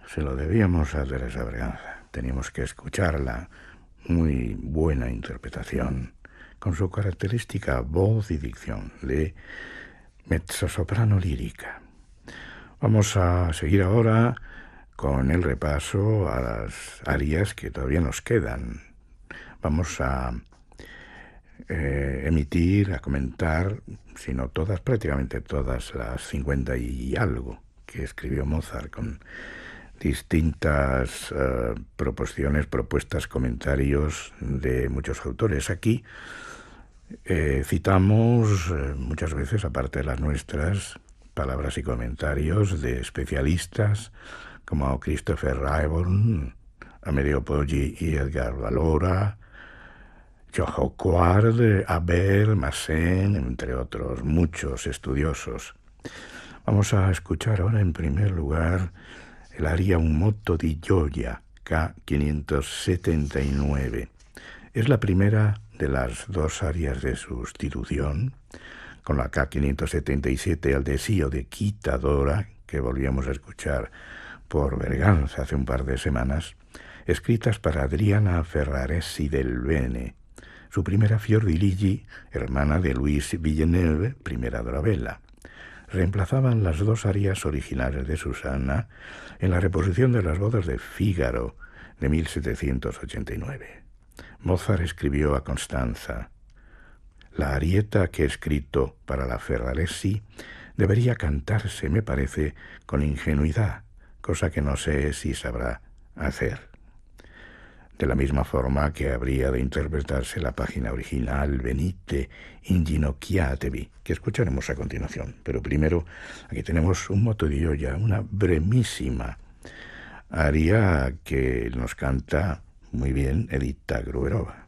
se lo debíamos a Teresa Berganza. Teníamos que escucharla. Muy buena interpretación, con su característica voz y dicción de mezzosoprano lírica. Vamos a seguir ahora con el repaso a las arias que todavía nos quedan. Vamos a emitir, a comentar, si no todas, prácticamente todas las 50 y algo que escribió Mozart, con distintas proposiciones, propuestas, comentarios de muchos autores. Aquí citamos muchas veces, aparte de las nuestras, palabras y comentarios de especialistas como Christopher Raeburn, Amedeo Poggi y Edgar Valora, Jojo Quard, Abel, Massen, entre otros muchos estudiosos. Vamos a escuchar ahora en primer lugar el aria Un moto di gioia, K579. Es la primera de las dos arias de sustitución, con la K577 al desío de Quitadora, que volvíamos a escuchar por Berganza hace un par de semanas, escritas para Adriana Ferraresi del Bene, su primera Fiordiligi, hermana de Louise Villeneuve, primera Dolabella. Reemplazaban las dos arias originales de Susanna en la reposición de las bodas de Fígaro de 1789. Mozart escribió a Constanza: la arieta que he escrito para la Ferraresi debería cantarse, me parece, con ingenuidad, cosa que no sé si sabrá hacer. De la misma forma que habría de interpretarse la página original Venite inginocchiatevi, que escucharemos a continuación. Pero primero, aquí tenemos un moto di gioia, una bremísima aria que nos canta muy bien Edita Gruberova.